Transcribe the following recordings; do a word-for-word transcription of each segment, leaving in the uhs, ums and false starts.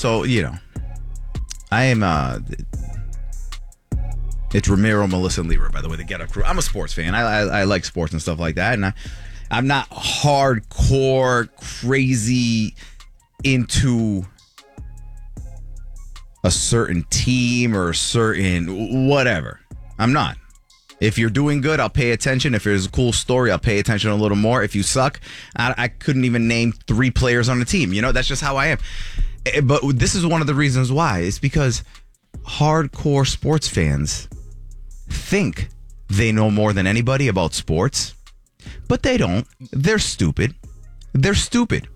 So, you know, I am, uh, it's Ramiro, Melissa, and Leroy, by the way, the Get Up crew. I'm a sports fan. I, I, I like sports and stuff like that. And I, I'm not hardcore, crazy into a certain team or a certain whatever. I'm not. If you're doing good, I'll pay attention. If there's a cool story, I'll pay attention a little more. If you suck, I, I couldn't even name three players on the team. You know, that's just how I am. But this is one of the reasons why. It's because hardcore sports fans think they know more than anybody about sports, but they don't. They're stupid. They're stupid.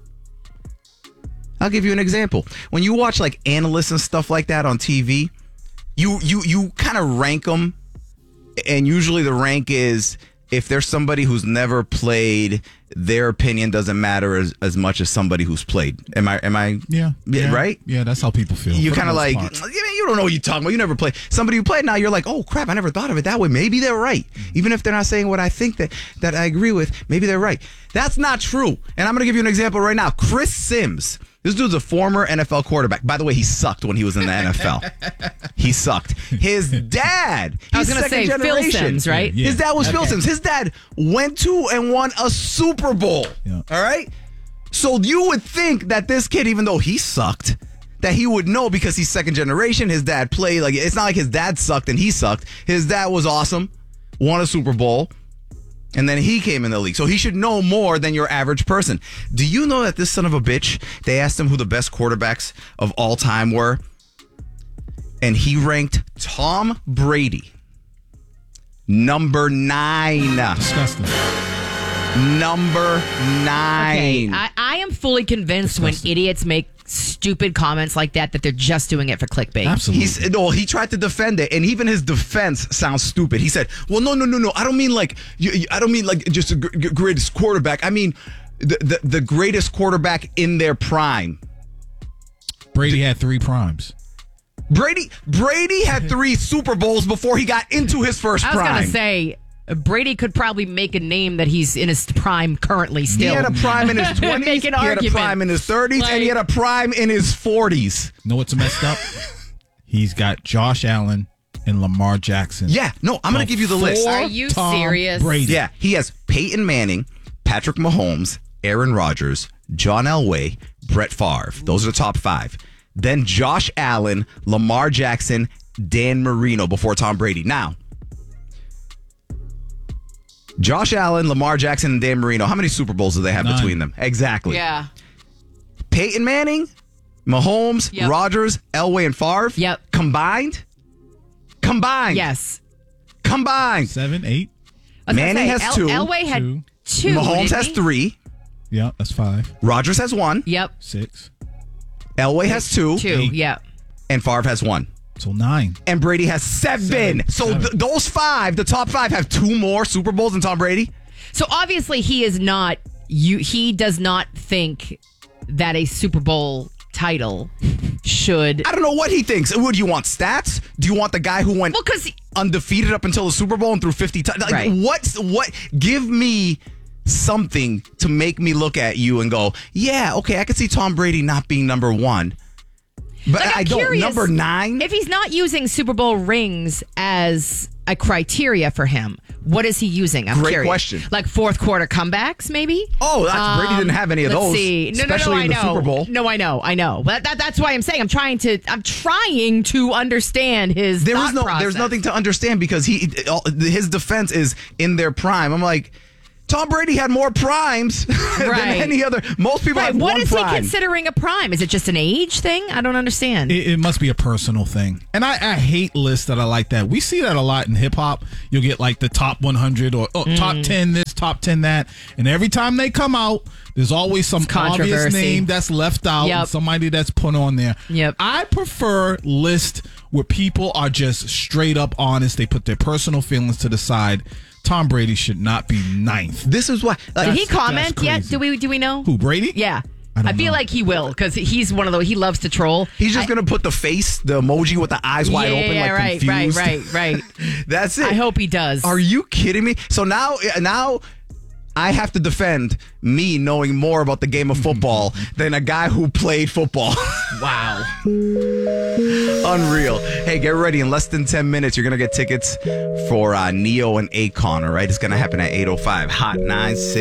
I'll give you an example. When you watch like analysts and stuff like that on T V, you you you kind of rank them. And usually the rank is if there's somebody who's never played, their opinion doesn't matter as, as much as somebody who's played. Am I? Am I? Yeah. yeah right? Yeah, that's how people feel. You kind of like, part. you don't know what you're talking about. You never played. Somebody who played now, you're like, oh, crap, I never thought of it that way. Maybe they're right. Mm-hmm. Even if they're not saying what I think that, that I agree with, maybe they're right. That's not true. And I'm going to give you an example right now. Chris Sims. This dude's a former N F L quarterback. By the way, he sucked when he was in the N F L. He sucked. His dad, I was going to say Phil Sims, right? Yeah. His dad was okay. Phil Sims. His dad went to and won a Super Bowl. Yeah. All right? So you would think that this kid, even though he sucked, that he would know because he's second generation. His dad played. Like, it's not like his dad sucked and he sucked. His dad was awesome, won a Super Bowl. And then he came in the league. So he should know more than your average person. Do you know that this son of a bitch, they asked him who the best quarterbacks of all time were? And he ranked Tom Brady number nine. Disgusting. Number nine. Okay, I, I am fully convinced Disgusting. when idiots make stupid comments like that that they're just doing it for clickbait. Absolutely. He's, no, he tried to defend it, and even his defense sounds stupid. He said, "Well, no, no, no, no. I don't mean like you, you, I don't mean like just the g- greatest quarterback. I mean the, the the greatest quarterback in their prime." Brady had three primes. Brady Brady had three Super Bowls before he got into his first I was prime. going to say. Brady could probably make a name that he's in his prime currently still. He had a prime in his twenties, he argument. had a prime in his thirties, like, and he had a prime in his forties. Know what's messed up? He's got Josh Allen and Lamar Jackson. Yeah, no, I'm going to give you the list. Are you Tom serious? Brady. Yeah, he has Peyton Manning, Patrick Mahomes, Aaron Rodgers, John Elway, Brett Favre. Those are the top five. Then Josh Allen, Lamar Jackson, Dan Marino before Tom Brady. Now, Josh Allen, Lamar Jackson, and Dan Marino. How many Super Bowls do they have Nine. between them? Exactly. Yeah. Peyton Manning, Mahomes, Yep. Rodgers, Elway, and Favre. Yep. Combined? Combined. Yes. Combined. Seven, eight. I was gonna Manning say, has El- two. Elway had Two. two. Mahomes didn't has he? three. Yeah, that's five. Rodgers has one. Yep. Six. Elway has two. Two. Eight. Yep. And Favre has one. So nine. And Brady has seven. Seven. So Seven. Th- those five, the top five, have two more Super Bowls than Tom Brady? So obviously he is not you he does not think that a Super Bowl title should I don't know what he thinks. Would you want stats? Do you want the guy who went Well, cuz undefeated up until the Super Bowl and threw fifty times? Like, Right. what's what give me something to make me look at you and go, "Yeah, okay, I could see Tom Brady not being number one." But Like, I'm I don't curious, number nine? If he's not using Super Bowl rings as a criteria for him, what is he using? I'm Great curious. question. Like fourth quarter comebacks, maybe? Oh, that's, Brady didn't have any of let's those. See. No, especially no, no, in the I know. Super Bowl. No, I know, I know. But that, that's why I'm saying I'm trying to I'm trying to understand his There thought is no process. there's nothing to understand because he all- his defense is in their prime. I'm like, Tom Brady had more primes than Right. any other. Most people Right. have What one is prime. he considering a prime? Is it just an age thing? I don't understand. It, it must be a personal thing. And I, I hate lists that are like that. We see that a lot in hip hop. You'll get like the top one hundred or oh, Mm. top ten this, top ten that. And every time they come out, there's always some It's obvious controversy. name that's left out Yep. and somebody that's put on there. Yep. I prefer lists where people are just straight up honest. They put their personal feelings to the side. Tom Brady should not be ninth. This is why. Like, Did he That's- comment that's yet? crazy. Do we do we know? Who, Brady? Yeah. I don't I feel know. like he will because he's one of those. He loves to troll. He's just I- gonna put the face, the emoji with the eyes wide yeah, open, like right, confused. right, right, right. That's it. I hope he does. Are you kidding me? So now, now I have to defend me knowing more about the game of football than a guy who played football. Wow. Unreal. Hey, get ready. In less than ten minutes, you're going to get tickets for uh, Neo and Akon, all right? It's going to happen at eight oh five. Hot nine six.